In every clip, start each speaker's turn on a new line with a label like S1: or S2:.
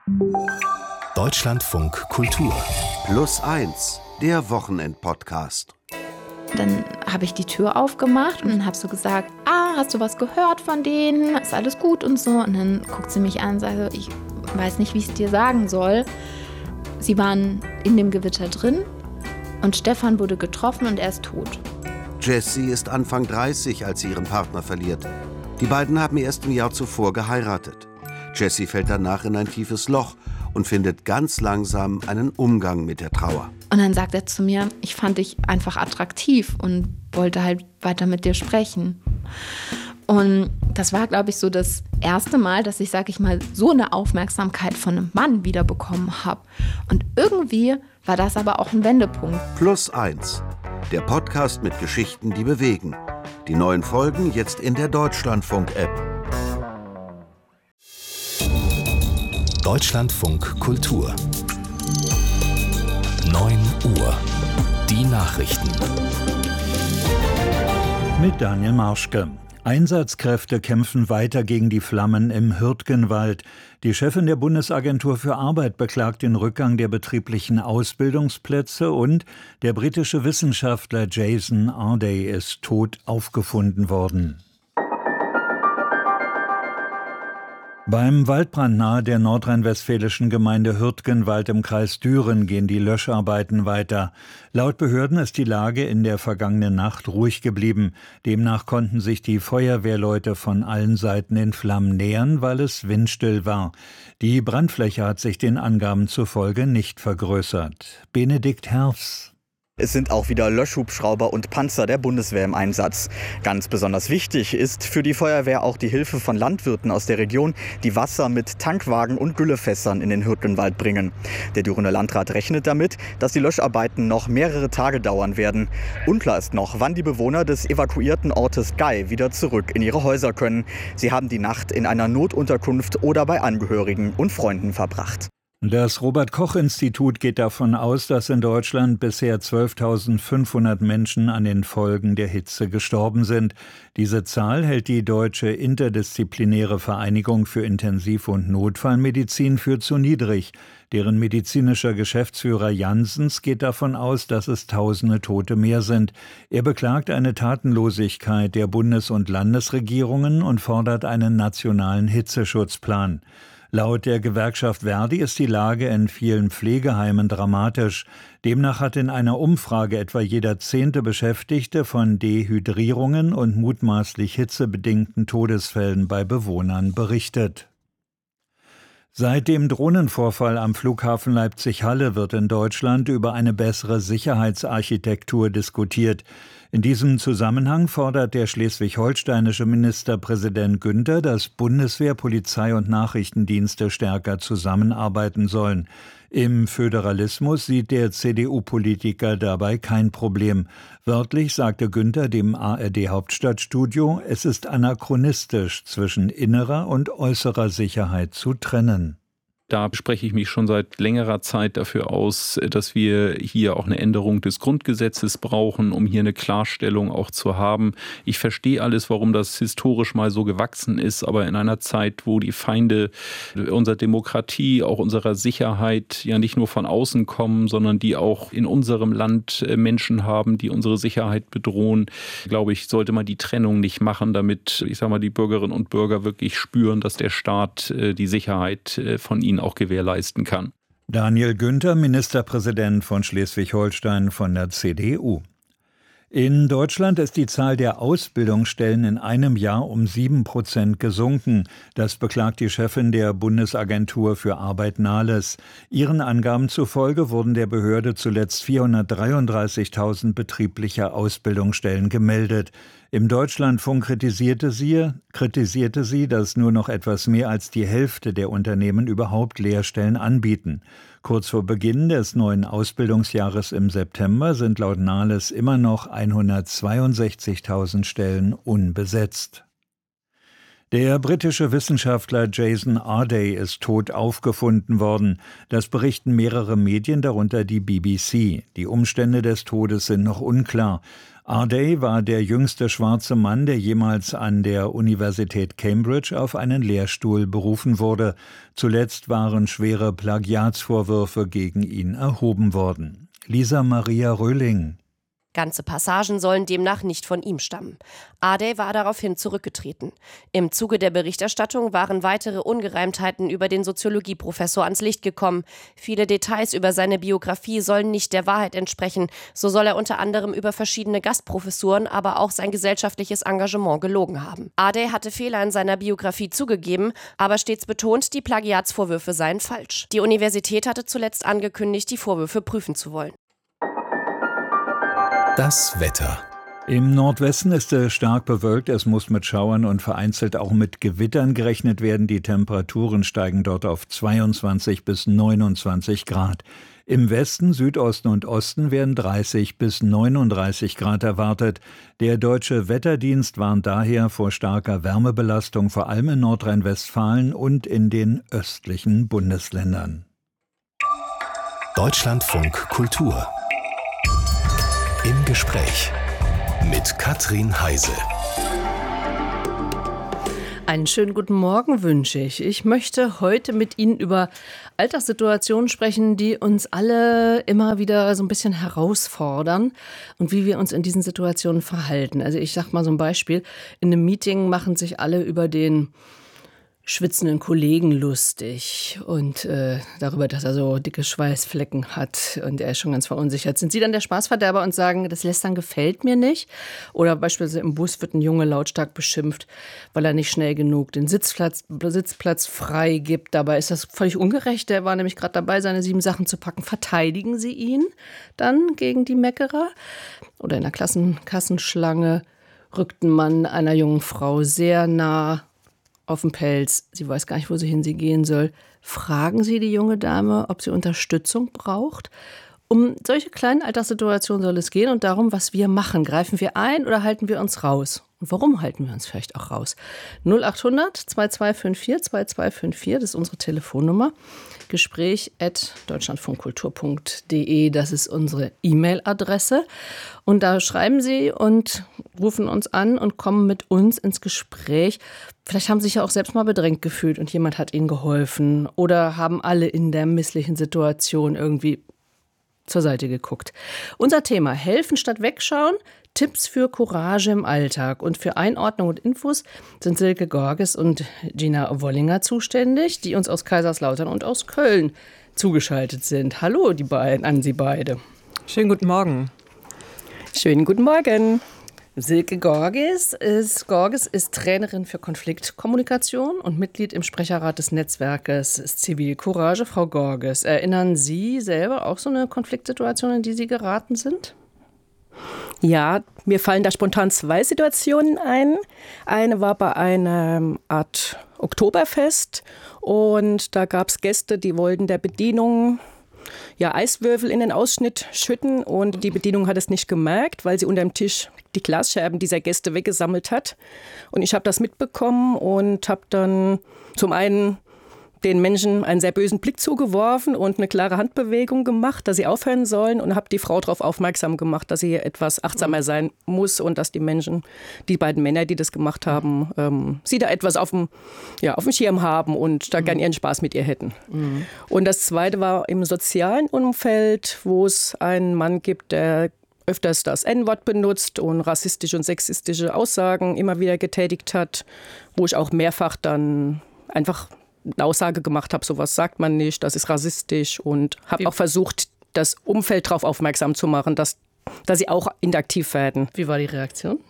S1: Deutschlandfunk Kultur
S2: +1, der Wochenend-Podcast.
S3: Dann habe ich die Tür aufgemacht und habe so gesagt, hast du was gehört von denen? Ist alles gut und so? Und dann guckt sie mich an und sagt, ich weiß nicht, wie ich es dir sagen soll. Sie waren in dem Gewitter drin und Stefan wurde getroffen und er ist tot.
S2: Jessie ist Anfang 30, als sie ihren Partner verliert. Die beiden haben erst im Jahr zuvor geheiratet. Jessie fällt danach in ein tiefes Loch und findet ganz langsam einen Umgang mit der Trauer.
S3: Und dann sagt er zu mir, ich fand dich einfach attraktiv und wollte halt weiter mit dir sprechen. Und das war, glaube ich, so das erste Mal, dass ich, sag ich mal, so eine Aufmerksamkeit von einem Mann wiederbekommen habe. Und irgendwie war das aber auch ein Wendepunkt.
S2: +1, der Podcast mit Geschichten, die bewegen. Die neuen Folgen jetzt in der Deutschlandfunk-App.
S1: Deutschlandfunk Kultur 9 Uhr. Die Nachrichten.
S4: Mit Daniel Marschke. Einsatzkräfte kämpfen weiter gegen die Flammen im Hürtgenwald. Die Chefin der Bundesagentur für Arbeit beklagt den Rückgang der betrieblichen Ausbildungsplätze und der britische Wissenschaftler Jason Arday ist tot aufgefunden worden. Beim Waldbrand nahe der nordrhein-westfälischen Gemeinde Hürtgenwald im Kreis Düren gehen die Löscharbeiten weiter. Laut Behörden ist die Lage in der vergangenen Nacht ruhig geblieben. Demnach konnten sich die Feuerwehrleute von allen Seiten den Flammen nähern, weil es windstill war. Die Brandfläche hat sich den Angaben zufolge nicht vergrößert. Benedikt Herfs.
S5: Es sind auch wieder Löschhubschrauber und Panzer der Bundeswehr im Einsatz. Ganz besonders wichtig ist für die Feuerwehr auch die Hilfe von Landwirten aus der Region, die Wasser mit Tankwagen und Güllefässern in den Hürtgenwald bringen. Der Dürener Landrat rechnet damit, dass die Löscharbeiten noch mehrere Tage dauern werden. Unklar ist noch, wann die Bewohner des evakuierten Ortes Gei wieder zurück in ihre Häuser können. Sie haben die Nacht in einer Notunterkunft oder bei Angehörigen und Freunden verbracht.
S4: Das Robert-Koch-Institut geht davon aus, dass in Deutschland bisher 12.500 Menschen an den Folgen der Hitze gestorben sind. Diese Zahl hält die Deutsche Interdisziplinäre Vereinigung für Intensiv- und Notfallmedizin für zu niedrig. Deren medizinischer Geschäftsführer Janssens geht davon aus, dass es Tausende Tote mehr sind. Er beklagt eine Tatenlosigkeit der Bundes- und Landesregierungen und fordert einen nationalen Hitzeschutzplan. Laut der Gewerkschaft Verdi ist die Lage in vielen Pflegeheimen dramatisch. Demnach hat in einer Umfrage etwa jeder 10. Beschäftigte von Dehydrierungen und mutmaßlich hitzebedingten Todesfällen bei Bewohnern berichtet. Seit dem Drohnenvorfall am Flughafen Leipzig-Halle wird in Deutschland über eine bessere Sicherheitsarchitektur diskutiert. In diesem Zusammenhang fordert der schleswig-holsteinische Ministerpräsident Günther, dass Bundeswehr, Polizei und Nachrichtendienste stärker zusammenarbeiten sollen. Im Föderalismus sieht der CDU-Politiker dabei kein Problem. Wörtlich sagte Günther dem ARD-Hauptstadtstudio, es ist anachronistisch, zwischen innerer und äußerer Sicherheit zu trennen.
S6: Da spreche ich mich schon seit längerer Zeit dafür aus, dass wir hier auch eine Änderung des Grundgesetzes brauchen, um hier eine Klarstellung auch zu haben. Ich verstehe alles, warum das historisch mal so gewachsen ist, aber in einer Zeit, wo die Feinde unserer Demokratie, auch unserer Sicherheit ja nicht nur von außen kommen, sondern die auch in unserem Land Menschen haben, die unsere Sicherheit bedrohen, glaube ich, sollte man die Trennung nicht machen, damit, die Bürgerinnen und Bürger wirklich spüren, dass der Staat die Sicherheit von ihnen auch gewährleisten kann.
S4: Daniel Günther, Ministerpräsident von Schleswig-Holstein von der CDU. In Deutschland ist die Zahl der Ausbildungsstellen in einem Jahr um 7% gesunken. Das beklagt die Chefin der Bundesagentur für Arbeit Nahles. Ihren Angaben zufolge wurden der Behörde zuletzt 433.000 betriebliche Ausbildungsstellen gemeldet. Im Deutschlandfunk kritisierte sie, dass nur noch etwas mehr als die Hälfte der Unternehmen überhaupt Lehrstellen anbieten. Kurz vor Beginn des neuen Ausbildungsjahres im September sind laut Nahles immer noch 162.000 Stellen unbesetzt. Der britische Wissenschaftler Jason Arday ist tot aufgefunden worden. Das berichten mehrere Medien, darunter die BBC. Die Umstände des Todes sind noch unklar. Arday war der jüngste schwarze Mann, der jemals an der Universität Cambridge auf einen Lehrstuhl berufen wurde. Zuletzt waren schwere Plagiatsvorwürfe gegen ihn erhoben worden. Lisa Maria Röhling.
S7: Ganze Passagen sollen demnach nicht von ihm stammen. Arday war daraufhin zurückgetreten. Im Zuge der Berichterstattung waren weitere Ungereimtheiten über den Soziologieprofessor ans Licht gekommen. Viele Details über seine Biografie sollen nicht der Wahrheit entsprechen. So soll er unter anderem über verschiedene Gastprofessuren, aber auch sein gesellschaftliches Engagement gelogen haben. Arday hatte Fehler in seiner Biografie zugegeben, aber stets betont, die Plagiatsvorwürfe seien falsch. Die Universität hatte zuletzt angekündigt, die Vorwürfe prüfen zu wollen.
S1: Das Wetter.
S4: Im Nordwesten ist es stark bewölkt, es muss mit Schauern und vereinzelt auch mit Gewittern gerechnet werden. Die Temperaturen steigen dort auf 22 bis 29 Grad. Im Westen, Südosten und Osten werden 30 bis 39 Grad erwartet. Der Deutsche Wetterdienst warnt daher vor starker Wärmebelastung, vor allem in Nordrhein-Westfalen und in den östlichen Bundesländern.
S1: Deutschlandfunk Kultur. Im Gespräch mit Katrin Heise.
S8: Einen schönen guten Morgen wünsche ich. Ich möchte heute mit Ihnen über Alltagssituationen sprechen, die uns alle immer wieder so ein bisschen herausfordern und wie wir uns in diesen Situationen verhalten. Also ich sage mal so ein Beispiel. In einem Meeting machen sich alle über den schwitzenden Kollegen lustig und darüber, dass er so dicke Schweißflecken hat und er ist schon ganz verunsichert. Sind Sie dann der Spaßverderber und sagen, das Lästern gefällt mir nicht? Oder beispielsweise im Bus wird ein Junge lautstark beschimpft, weil er nicht schnell genug den Sitzplatz frei gibt. Dabei ist das völlig ungerecht. Der war nämlich gerade dabei, seine 7 Sachen zu packen. Verteidigen Sie ihn dann gegen die Meckerer? Oder in der Kassenschlange rückt ein Mann einer jungen Frau sehr nah auf den Pelz. Sie weiß gar nicht, wo sie gehen soll. Fragen Sie die junge Dame, ob sie Unterstützung braucht. Um solche kleinen Alltagssituationen soll es gehen und darum, was wir machen. Greifen wir ein oder halten wir uns raus? Und warum halten wir uns vielleicht auch raus? 0800 2254 2254, das ist unsere Telefonnummer. Gespräch@deutschlandfunkkultur.de, das ist unsere E-Mail-Adresse. Und da schreiben Sie und rufen uns an und kommen mit uns ins Gespräch. Vielleicht haben Sie sich ja auch selbst mal bedrängt gefühlt und jemand hat Ihnen geholfen. Oder haben alle in der misslichen Situation irgendwie zur Seite geguckt. Unser Thema: Helfen statt Wegschauen, Tipps für Courage im Alltag. Und für Einordnung und Infos sind Silke Gorges und Gina Wollinger zuständig, die uns aus Kaiserslautern und aus Köln zugeschaltet sind. Hallo an Sie beide.
S9: Schönen guten Morgen.
S8: Schönen guten Morgen. Silke Gorges ist Trainerin für Konfliktkommunikation und Mitglied im Sprecherrat des Netzwerkes Zivilcourage. Frau Gorges, erinnern Sie selber auch so eine Konfliktsituation, in die Sie geraten sind?
S9: Ja, mir fallen da spontan 2 Situationen ein. Eine war bei einer Art Oktoberfest und da gab es Gäste, die wollten der Bedienung Eiswürfel in den Ausschnitt schütten und die Bedienung hat es nicht gemerkt, weil sie unter dem Tisch die Glasscherben dieser Gäste weggesammelt hat. Und ich habe das mitbekommen und habe dann zum einen den Menschen einen sehr bösen Blick zugeworfen und eine klare Handbewegung gemacht, dass sie aufhören sollen, und habe die Frau darauf aufmerksam gemacht, dass sie etwas achtsamer sein muss und dass die Menschen, die beiden Männer, die das gemacht haben, sie da etwas auf dem Schirm haben und da gern ihren Spaß mit ihr hätten. Mhm. Und das Zweite war im sozialen Umfeld, wo es einen Mann gibt, der öfters das N-Wort benutzt und rassistische und sexistische Aussagen immer wieder getätigt hat, wo ich auch mehrfach dann einfach eine Aussage gemacht habe, sowas sagt man nicht, das ist rassistisch, und habe auch versucht, das Umfeld darauf aufmerksam zu machen, dass sie auch interaktiv werden.
S8: Wie war die Reaktion?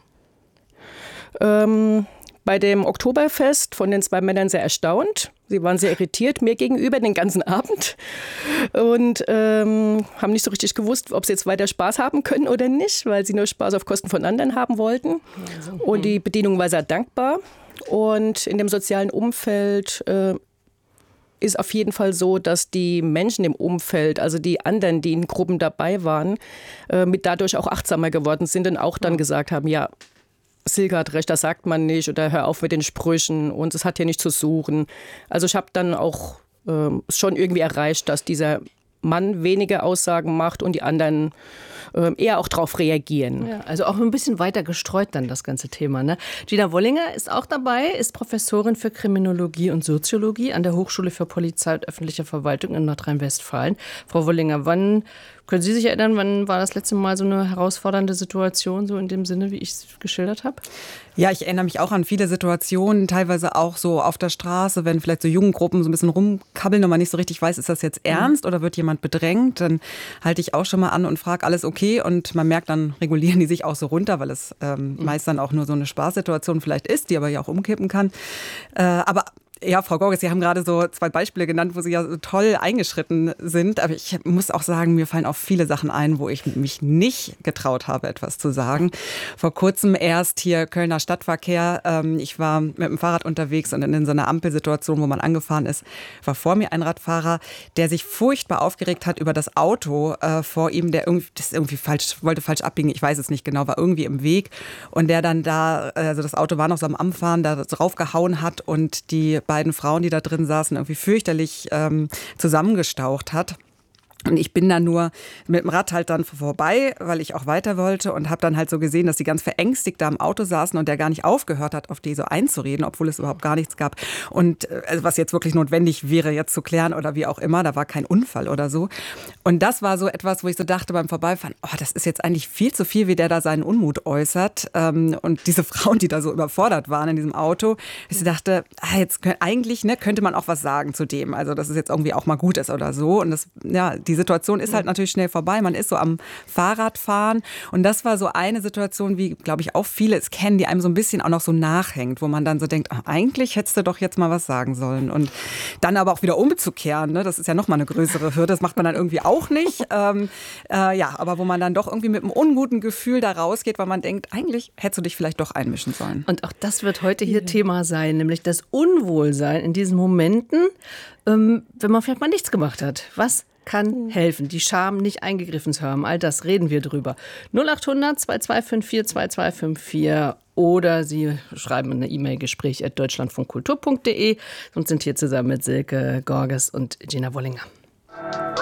S9: Bei dem Oktoberfest von den 2 Männern sehr erstaunt. Sie waren sehr irritiert mir gegenüber den ganzen Abend und haben nicht so richtig gewusst, ob sie jetzt weiter Spaß haben können oder nicht, weil sie nur Spaß auf Kosten von anderen haben wollten. Und die Bedienung war sehr dankbar. Und in dem sozialen Umfeld ist auf jeden Fall so, dass die Menschen im Umfeld, also die anderen, die in Gruppen dabei waren, mit dadurch auch achtsamer geworden sind und auch dann gesagt haben, ja, Silke hat recht, das sagt man nicht oder hör auf mit den Sprüchen und es hat hier nicht zu suchen. Also ich habe dann auch schon irgendwie erreicht, dass dieser Mann wenige Aussagen macht und die anderen eher auch darauf reagieren.
S8: Ja, also auch ein bisschen weiter gestreut dann das ganze Thema. Ne? Gina Wollinger ist auch dabei, ist Professorin für Kriminologie und Soziologie an der Hochschule für Polizei und öffentliche Verwaltung in Nordrhein-Westfalen. Frau Wollinger, können Sie sich erinnern, wann war das letzte Mal so eine herausfordernde Situation, so in dem Sinne, wie ich es geschildert habe?
S10: Ja, ich erinnere mich auch an viele Situationen, teilweise auch so auf der Straße, wenn vielleicht so Jugendgruppen so ein bisschen rumkabbeln und man nicht so richtig weiß, ist das jetzt ernst oder wird jemand bedrängt, dann halte ich auch schon mal an und frage, alles okay? Und man merkt, dann regulieren die sich auch so runter, weil es meist dann auch nur so eine Spaßsituation vielleicht ist, die aber ja auch umkippen kann. Aber ja, Frau Gorges, Sie haben gerade so 2 Beispiele genannt, wo Sie ja so toll eingeschritten sind. Aber ich muss auch sagen, mir fallen auch viele Sachen ein, wo ich mich nicht getraut habe, etwas zu sagen. Vor kurzem erst hier Kölner Stadtverkehr. Ich war mit dem Fahrrad unterwegs und in so einer Ampelsituation, wo man angefahren ist, war vor mir ein Radfahrer, der sich furchtbar aufgeregt hat über das Auto vor ihm, der wollte falsch abbiegen. Ich weiß es nicht genau, war irgendwie im Weg. Und der dann da, also das Auto war noch so am Anfahren, da drauf gehauen hat und die beiden Frauen, die da drin saßen, irgendwie fürchterlich zusammengestaucht hat. Und ich bin dann nur mit dem Rad halt dann vorbei, weil ich auch weiter wollte und habe dann halt so gesehen, dass die ganz verängstigt da im Auto saßen und der gar nicht aufgehört hat, auf die so einzureden, obwohl es überhaupt gar nichts gab. Und also was jetzt wirklich notwendig wäre, jetzt zu klären oder wie auch immer, da war kein Unfall oder so. Und das war so etwas, wo ich so dachte beim Vorbeifahren, das ist jetzt eigentlich viel zu viel, wie der da seinen Unmut äußert. Und diese Frauen, die da so überfordert waren in diesem Auto, ich dachte, jetzt könnte man auch was sagen zu dem. Also dass es jetzt irgendwie auch mal gut ist oder so. Und das, ja, die Situation ist halt natürlich schnell vorbei. Man ist so am Fahrradfahren. Und das war so eine Situation, wie, glaube ich, auch viele es kennen, die einem so ein bisschen auch noch so nachhängt, wo man dann so denkt, eigentlich hättest du doch jetzt mal was sagen sollen. Und dann aber auch wieder umzukehren, ne? Das ist ja noch mal eine größere Hürde. Das macht man dann irgendwie auch nicht. Aber wo man dann doch irgendwie mit einem unguten Gefühl da rausgeht, weil man denkt, eigentlich hättest du dich vielleicht doch einmischen sollen.
S8: Und auch das wird heute hier Thema sein, nämlich das Unwohlsein in diesen Momenten, wenn man vielleicht mal nichts gemacht hat. Was kann helfen, die Scham nicht eingegriffen zu haben. All das reden wir drüber. 0800 2254 2254 oder Sie schreiben eine E-Mail gespräch@deutschlandfunkkultur.de und sind hier zusammen mit Silke Gorges und Gina Wollinger.